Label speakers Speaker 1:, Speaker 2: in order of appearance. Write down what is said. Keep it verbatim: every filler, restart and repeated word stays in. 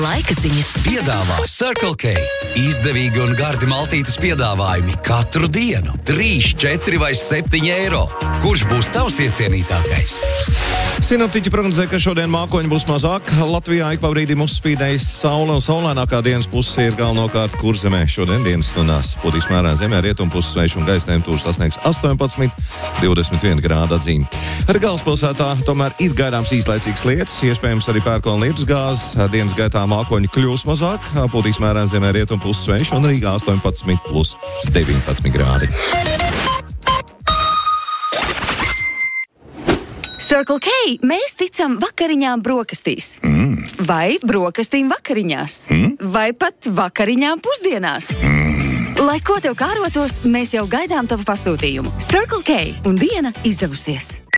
Speaker 1: Laika ziņas
Speaker 2: Piedāvā Circle K. Izdevīgi un gardi maltītes piedāvājumi katru dienu. trīs, četri vai septiņi eiro. Kurš būs tavs iecienītākais?
Speaker 3: Sinoptiķi prognozē, ka šodien mākoņi būs mazāk. Latvijā ik pa brīdim uzspīdējis saule un saulainākā dienas puse ir galvenokārt Kurzemē. Šodien dienas stundās pūtīs mērā zemē rietumpuses vējš un gaisa temperatūra sasniegs astoņpadsmit, divdesmit viena grāda atzīme. Arī galvaspilsētā tomēr ir gaidāms īslaicīgs lietus, iespējams arī pērkona lietus gāzes. Dienas gaitā mākoņi kļūs mazāk, pūtīs mērā zemē rietumpuses vējš un Rīgā astoņpadsmit plus deviņpadsmit grādi.
Speaker 1: Circle K, mēs ticam vakariņām brokastīs.
Speaker 2: Mm.
Speaker 1: Vai brokastīm vakariņās.
Speaker 2: Mm.
Speaker 1: Vai pat vakariņām pusdienās.
Speaker 2: Mm.
Speaker 1: Lai ko tev kārotos, mēs jau gaidām tavu pasūtījumu. Circle K un diena izdevusies.